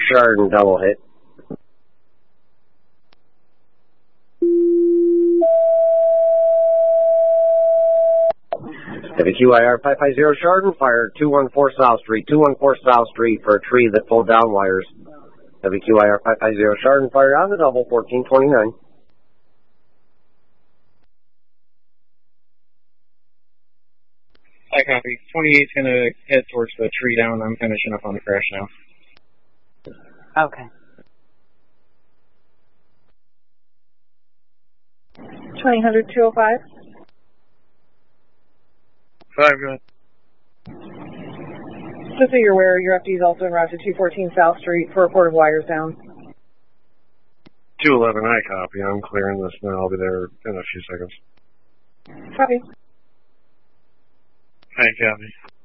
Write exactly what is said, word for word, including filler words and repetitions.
Chardon double hit. W Q I R five five zero Chardon, fire two one four South Street, two one four South Street for a tree that pulled down wires. W Q I R five five zero Chardon, fire on the double, fourteen twenty-nine. I copy. twenty-eight's going to head towards the tree down. I'm finishing up on the crash now. Okay. twenty hundred two oh five. Five, go ahead. Just so you're aware, your F D is also en route to two fourteen South Street for a report of wires down. two eleven, I copy. I'm clearing this now. I'll be there in a few seconds. Copy. I copy.